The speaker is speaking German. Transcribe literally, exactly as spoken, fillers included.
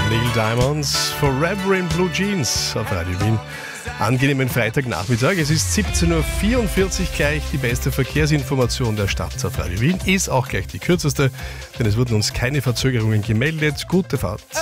Neil Diamonds, Forever in Blue Jeans auf Radio Wien. Angenehmen Freitagnachmittag. Es ist siebzehn Uhr vierundvierzig, gleich die beste Verkehrsinformation der Stadt auf Radio Wien. Ist auch gleich die kürzeste, denn es wurden uns keine Verzögerungen gemeldet. Gute Fahrt.